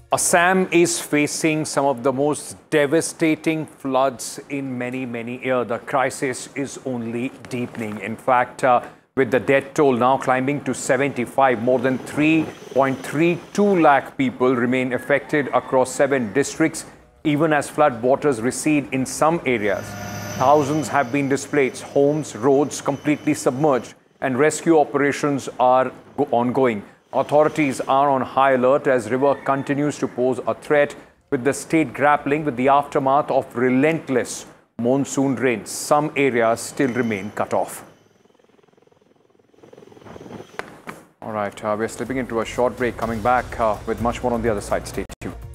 Assam is facing some of the most devastating floods in many years. The crisis is only deepening. In fact, with the death toll now climbing to 75, more than 3.32 lakh people remain affected across 7 districts, even as flood waters recede in some areas. Thousands have been displaced, homes, roads completely submerged, and rescue operations are ongoing. Authorities are on high alert as river continues to pose a threat, with the state grappling with the aftermath of relentless monsoon rains. Some areas still remain cut off. All right, we're slipping into a short break, coming back with much more on the other side. Stay tuned.